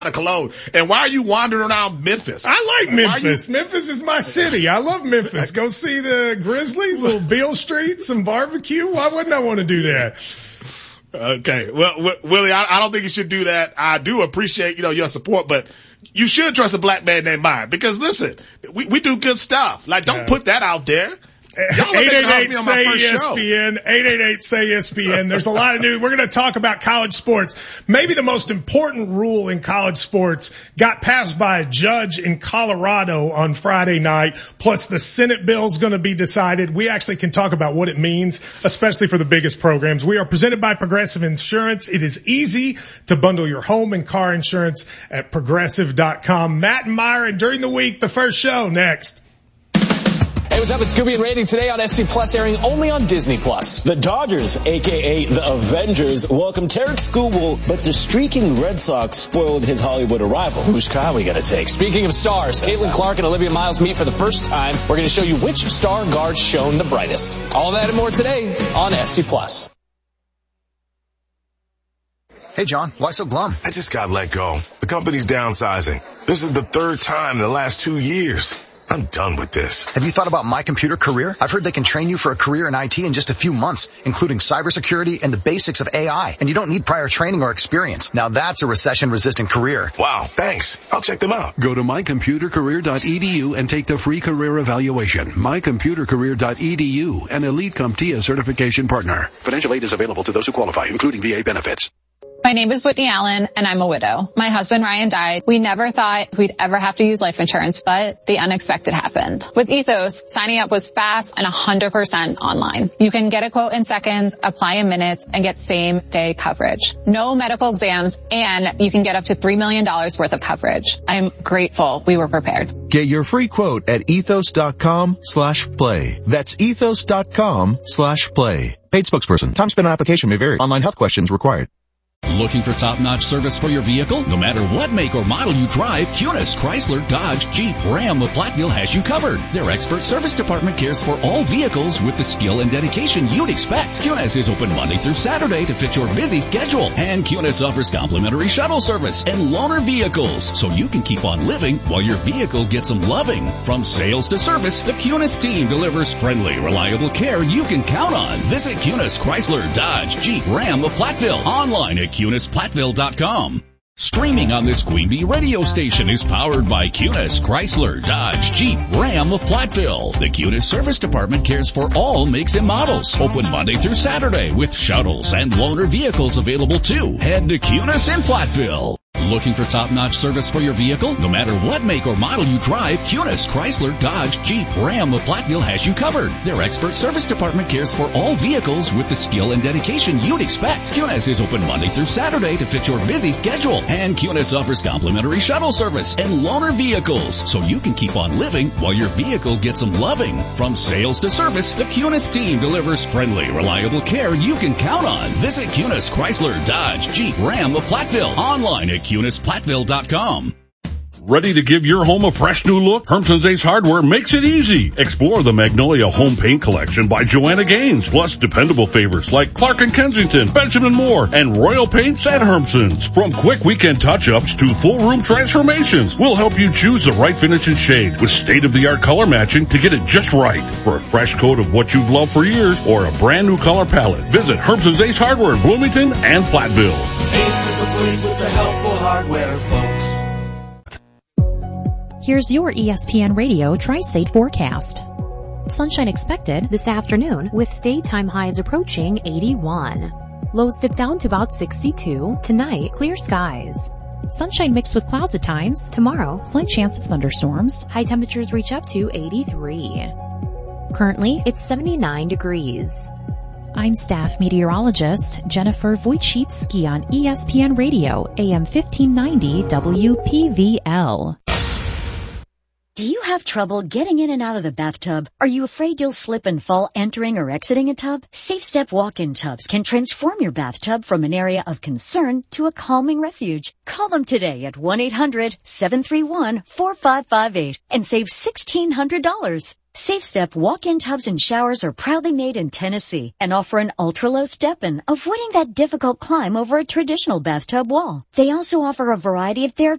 of cologne. And why are you wandering around Memphis? I like Memphis. Memphis is my city. I love Memphis. Go see the Grizzlies, little Beale Street, some barbecue. Why wouldn't I want to do that? Okay. Well, Willie, I don't think you should do that. I do appreciate, your support, but you should trust a black man named mine because listen, we do good stuff. Like, don't put that out there. 888-SAY-ESPN, 888-SAY-ESPN. There's a lot of news. We're going to talk about college sports. Maybe the most important rule in college sports got passed by a judge in Colorado on Friday night. Plus the Senate bill is going to be decided. We actually can talk about what it means, especially for the biggest programs. We are presented by Progressive Insurance. It is easy to bundle your home and car insurance at progressive.com. Matt and Myron during the week, the first show next. Hey, what's up? It's Scooby and Rating today on SC Plus, airing only on Disney Plus. The Dodgers, a.k.a. the Avengers, welcome Tarek Skubal, but the streaking Red Sox spoiled his Hollywood arrival. Whose car we gotta take? Speaking of stars, Caitlin Clark and Olivia Miles meet for the first time. We're gonna show you which star guard shone the brightest. All that and more today on SC Plus. Hey, John, why so glum? I just got let go. The company's downsizing. This is the third time in the last 2 years. I'm done with this. Have you thought about My Computer Career? I've heard they can train you for a career in IT in just a few months, including cybersecurity and the basics of AI. And you don't need prior training or experience. Now that's a recession-resistant career. Wow, thanks. I'll check them out. Go to mycomputercareer.edu and take the free career evaluation. Mycomputercareer.edu, an Elite CompTIA certification partner. Financial aid is available to those who qualify, including VA benefits. My name is Whitney Allen, and I'm a widow. My husband, Ryan, died. We never thought we'd ever have to use life insurance, but the unexpected happened. With Ethos, signing up was fast and 100% online. You can get a quote in seconds, apply in minutes, and get same-day coverage. No medical exams, and you can get up to $3 million worth of coverage. I'm grateful we were prepared. Get your free quote at ethos.com/play. That's ethos.com/play. Paid spokesperson. Time spent on application may vary. Online health questions required. Looking for top-notch service for your vehicle? No matter what make or model you drive, Cunis, Chrysler, Dodge, Jeep, Ram, or Platteville has you covered. Their expert service department cares for all vehicles with the skill and dedication you'd expect. Cunis is open Monday through Saturday to fit your busy schedule. And Cunis offers complimentary shuttle service and loaner vehicles, so you can keep on living while your vehicle gets some loving. From sales to service, the Cunis team delivers friendly, reliable care you can count on. Visit Cunis, Chrysler, Dodge, Jeep, Ram, or Platteville online at CunisPlatteville.com. Streaming on this Queen Bee radio station is powered by Cunis, Chrysler, Dodge, Jeep, Ram of Platteville. The Cunis service department cares for all makes and models. Open Monday through Saturday with shuttles and loaner vehicles available too. Head to Cunis in Platteville. Looking for top-notch service for your vehicle? No matter what make or model you drive, Cunis, Chrysler, Dodge, Jeep, Ram, or Platteville has you covered. Their expert service department cares for all vehicles with the skill and dedication you'd expect. Cunis is open Monday through Saturday to fit your busy schedule. And Cunis offers complimentary shuttle service and loaner vehicles, so you can keep on living while your vehicle gets some loving. From sales to service, the Cunis team delivers friendly, reliable care you can count on. Visit Cunis, Chrysler, Dodge, Jeep, Ram, or Platteville online at CunisPlatteville.com. Ready to give your home a fresh new look? Hermson's Ace Hardware makes it easy. Explore the Magnolia Home Paint Collection by Joanna Gaines, plus dependable favorites like Clark & Kensington, Benjamin Moore, and Royal Paints at Hermson's. From quick weekend touch-ups to full room transformations, we'll help you choose the right finish and shade with state-of-the-art color matching to get it just right. For a fresh coat of what you've loved for years or a brand new color palette, visit Hermson's Ace Hardware in Bloomington and Platteville. Ace is the place with the helpful hardware, folks. Here's your ESPN Radio Tri-State forecast. Sunshine expected this afternoon with daytime highs approaching 81. Lows dip down to about 62. Tonight, clear skies. Sunshine mixed with clouds at times. Tomorrow, slight chance of thunderstorms. High temperatures reach up to 83. Currently, it's 79 degrees. I'm staff meteorologist Jennifer Wojcicki on ESPN Radio, AM 1590 WPVL. Do you have trouble getting in and out of the bathtub? Are you afraid you'll slip and fall entering or exiting a tub? SafeStep walk-in tubs can transform your bathtub from an area of concern to a calming refuge. Call them today at 1-800-731-4558 and save $1,600. SafeStep walk-in tubs and showers are proudly made in Tennessee and offer an ultra-low step-in, avoiding that difficult climb over a traditional bathtub wall. They also offer a variety of therapeutic